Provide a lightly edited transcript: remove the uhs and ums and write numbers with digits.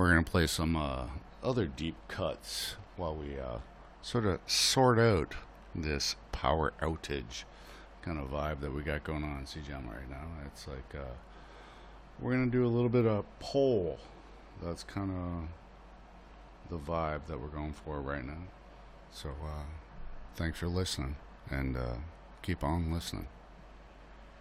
We're going to play some other deep cuts while we sort of sort out this power outage kind of vibe that we got going on in CGM right now. It's like we're going to do a little bit of pole. That's kind of the vibe that we're going for right now. So thanks for listening, and keep on listening.